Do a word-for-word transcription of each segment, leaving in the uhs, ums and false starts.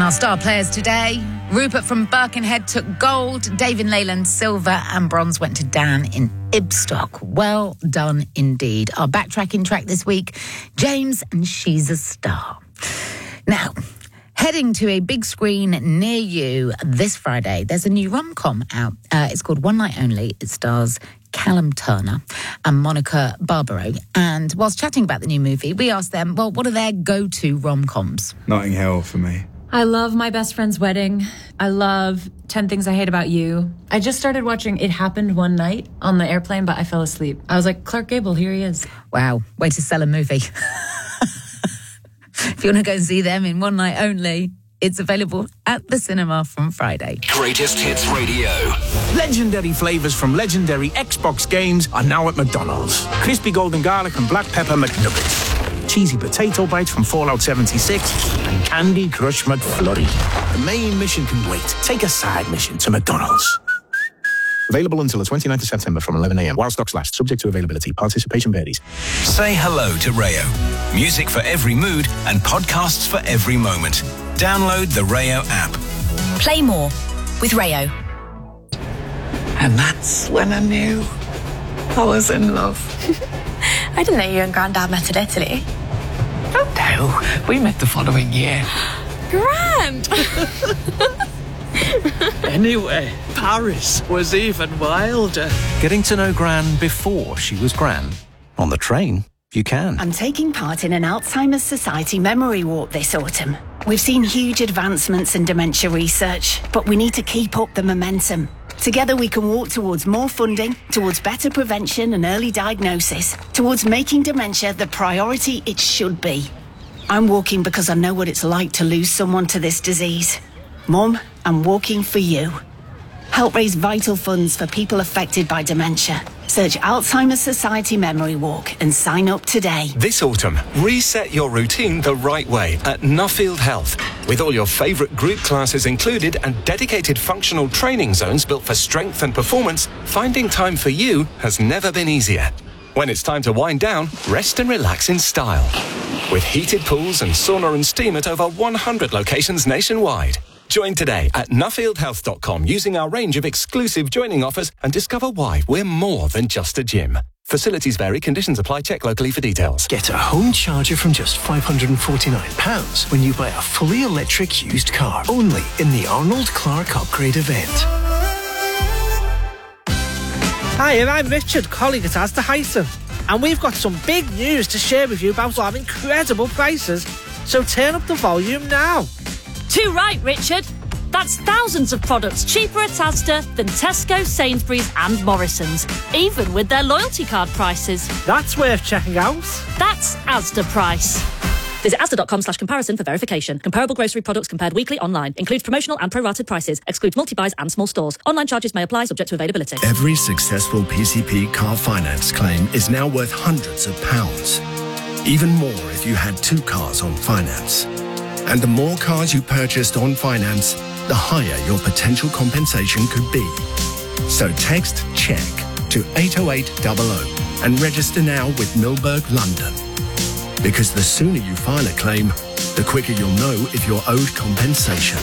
And our star players today, Rupert from Birkenhead took gold, David Leyland silver, and bronze went to Dan in Ibstock. Well done indeed. Our backtracking track this week, James and She's a Star. Now, heading to a big screen near you this Friday, there's a new rom-com out. Uh, it's called One Night Only. It stars Callum Turner and Monica Barbaro. And whilst chatting about the new movie, we asked them, well, what are their go-to rom-coms? Notting Hill for me. I love My Best Friend's Wedding. I love ten Things I Hate About You. I just started watching It Happened One Night on the airplane, but I fell asleep. I was like, Clark Gable, here he is. Wow, way to sell a movie. If you want to go and see them in One Night Only, it's available at the cinema from Friday. Greatest Hits Radio. Legendary flavours from legendary Xbox games are now at McDonald's. Crispy golden garlic and black pepper McNuggets. Cheesy potato bites from Fallout seventy-six. And Candy Crush McFlurry. The main mission can wait. Take a side mission to McDonald's. Available until the twenty-ninth of September from eleven a.m. while stocks last. Subject to availability. Participation varies. Say hello to Rayo. Music for every mood and podcasts for every moment. Download the Rayo app. Play more with Rayo. And that's when I knew I was in love. I didn't know you and Grandad met in Italy. Oh no, we met the following year. Grand! Anyway, Paris was even wilder. Getting to know Gran before she was Gran. On the train, you can. I'm taking part in an Alzheimer's Society memory walk this autumn. We've seen huge advancements in dementia research, but we need to keep up the momentum. Together we can walk towards more funding, towards better prevention and early diagnosis, towards making dementia the priority it should be. I'm walking because I know what it's like to lose someone to this disease. Mum, I'm walking for you. Help raise vital funds for people affected by dementia. Search Alzheimer's Society Memory Walk and sign up today. This autumn, reset your routine the right way at Nuffield Health. With all your favourite group classes included and dedicated functional training zones built for strength and performance, finding time for you has never been easier. When it's time to wind down, rest and relax in style. With heated pools and sauna and steam at over one hundred locations nationwide. Join today at nuffield health dot com using our range of exclusive joining offers and discover why we're more than just a gym. Facilities vary, conditions apply, check locally for details. Get a home charger from just five hundred forty-nine pounds when you buy a fully electric used car. Only in the Arnold Clark Upgrade event. Hi, and I'm Richard, colleague at Asda Hyson. And we've got some big news to share with you about our incredible prices. So turn up the volume now. Too right, Richard. That's thousands of products cheaper at Asda than Tesco, Sainsbury's and Morrison's, even with their loyalty card prices. That's worth checking out. That's Asda price. Visit asda.com slash comparison for verification. Comparable grocery products compared weekly online. Includes promotional and prorated prices. Excludes multi-buys and small stores. Online charges may apply subject to availability. Every successful P C P car finance claim is now worth hundreds of pounds. Even more if you had two cars on finance. And the more cars you purchased on finance, the higher your potential compensation could be. So text CHECK to eight oh eight hundred and register now with Milberg London. Because the sooner you file a claim, the quicker you'll know if you're owed compensation.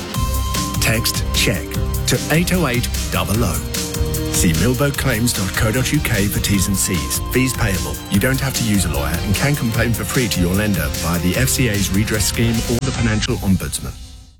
Text CHECK to eight oh eight hundred. See milberg claims dot co dot uk for T's and C's. Fees payable. You don't have to use a lawyer and can complain for free to your lender via the F C A's redress scheme or the Financial Ombudsman.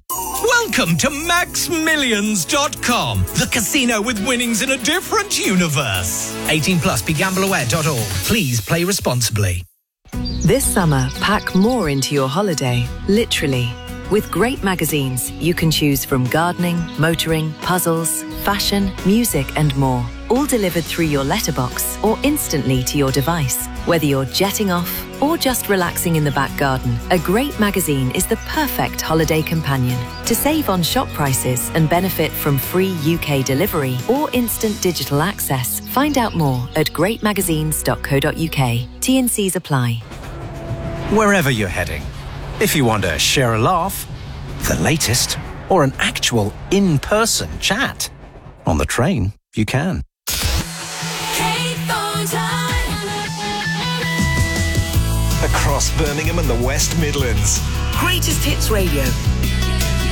Welcome to max millions dot com, the casino with winnings in a different universe. eighteen plus, be gamble aware dot org. Please play responsibly. This summer, pack more into your holiday, literally. With great magazines, you can choose from gardening, motoring, puzzles, fashion, music and more. All delivered through your letterbox or instantly to your device. Whether you're jetting off or just relaxing in the back garden, a great magazine is the perfect holiday companion. To save on shop prices and benefit from free U K delivery or instant digital access, find out more at great magazines dot co dot uk. T and C's apply. Wherever you're heading, if you want to share a laugh, the latest, or an actual in-person chat, on the train, you can. Across Birmingham and the West Midlands. Greatest Hits Radio.